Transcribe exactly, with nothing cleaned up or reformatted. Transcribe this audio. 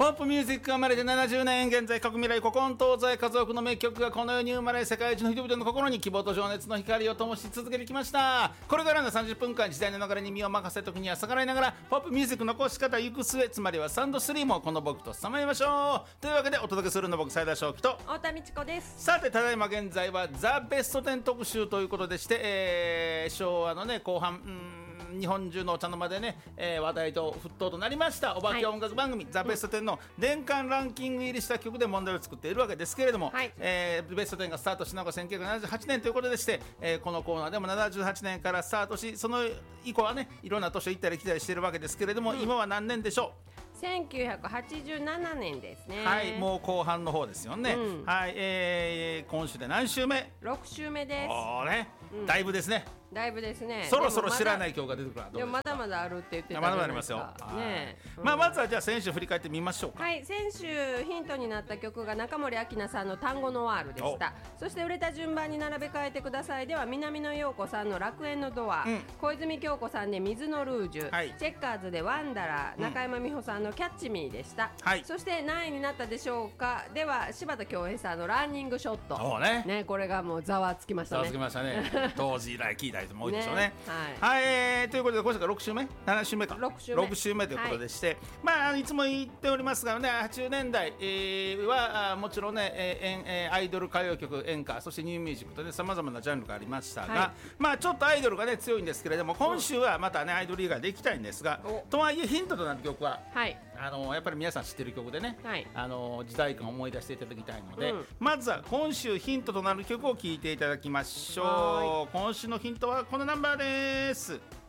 ポップミュージックが生まれてななじゅうねん、現在各未来古今東西数多くの名曲がこの世に生まれ、世界中の人々の心に希望と情熱の光を灯し続けてきました。これからのさんじゅっぷんかん、時代の流れに身を任せ、時には逆らいながらポップミュージックの残し方行く末、つまりはサンドスリーもこの僕とさまよいましょう。というわけでお届けするの僕斉田正樹と太田美智子です。 さて、ただいま現在はザ・ベストテン特集ということでして、えー、昭和のね後半、うん、日本中のお茶の間でね、えー、話題と沸騰となりましたお化け音楽番組、はい、ザ・ベストテンの年間ランキング入りした曲で問題を作っているわけですけれども、はい、えー、ベストテンがスタートしたのがせんきゅうひゃくななじゅうはちねんということでして、えー、このコーナーでもななじゅうはちねんからスタートし、その以降はねいろんな年を行ったり来たりしているわけですけれども、うん、今は何年でしょう。 せんきゅうひゃくはちじゅうななねんですね。 はい、もう後半の方ですよね、うん、はい、えー、今週で何週目？ ろく週目です。 おーね、うん、だいぶですね。 だいぶですね。 そろそろ知らない曲が出てくる。 でもまだまだあるって言ってたじゃないですか。 まだまだありますよ。 ね、うん、 まあまずはじゃあ先週振り返ってみましょうか。 はい、先週ヒントになった曲が中森明菜さんの単語ノワールでした。そして売れた順番に並べ替えてくださいでは南野陽子さんの楽園のドア、うん、小泉京子さんで水のルージュ、はい、チェッカーズでワンダラー、うん、中山美穂さんのキャッチミーでした。はい、そして何位になったでしょうか。では柴田恭平さんのランニングショット。 そうね。 ね、これがもうざわつきましたね。 ざわつきましたね。当時以来聞いた人も多いでしょうね。 はい、 はい、えー、ということで今週がろく週目なな週目かろく週目ろく週目ということでして、はい、まあいつも言っておりますがね、はちじゅうねんだい、えー、はもちろんね、えー、アイドル歌謡曲演歌、そしてニューミュージックとね様々なジャンルがありましたが、はい、まあちょっとアイドルがね強いんですけれども、今週はまたねアイドル以外でいきたいんですが、とはいえヒントとなる曲は、はい、あのやっぱり皆さん知ってる曲でね、はい、あの時代感を思い出していただきたいので、うん、まずは今週ヒントとなる曲を聴いていただきましょう。今週のヒントはこのナンバーです。